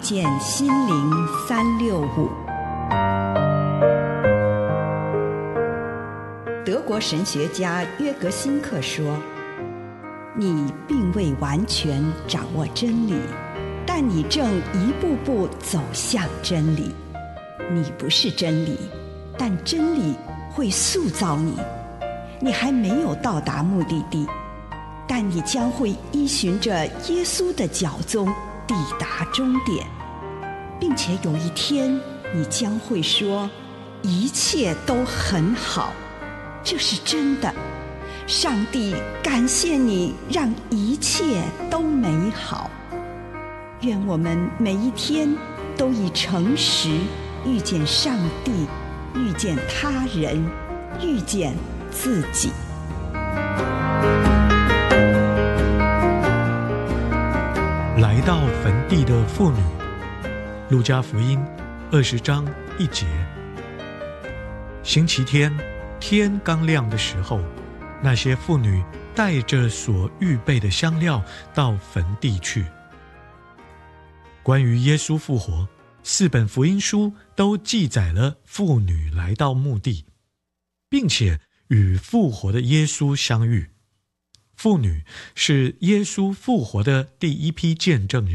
见心灵365。德国神学家约格辛克说，你并未完全掌握真理，但你正一步步走向真理。你不是真理，但真理会塑造你。你还没有到达目的地，但你将会依循着耶稣的脚踪抵达终点，并且有一天你将会说，一切都很好。这是真的。上帝感谢你，让一切都美好。愿我们每一天都以诚实遇见上帝，遇见他人，遇见自己。 来到坟地的妇女，路加福音20章1节。星期天，天刚亮的时候，那些妇女带着所预备的香料到坟地去。关于耶稣复活，4本福音书都记载了妇女来到墓地，并且与复活的耶稣相遇。妇女是耶稣复活的第一批见证人。